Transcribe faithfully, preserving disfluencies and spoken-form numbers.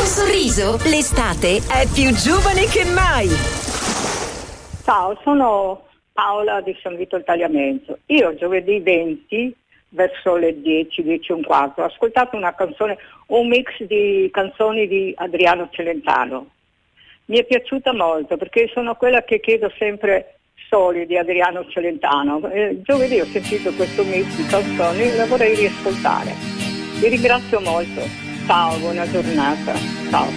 sorriso, l'estate è più giovane che mai. Ciao, sono Paola di San Vito al Tagliamento. Io giovedì venti verso le dieci, dieci e un quarto ho ascoltato una canzone, un mix di canzoni di Adriano Celentano. Mi è piaciuta molto perché sono quella che chiedo sempre soli di Adriano Celentano. Eh, giovedì ho sentito questo mix di canzoni e la vorrei riascoltare. Vi ringrazio molto. Ciao, buona giornata. Ciao.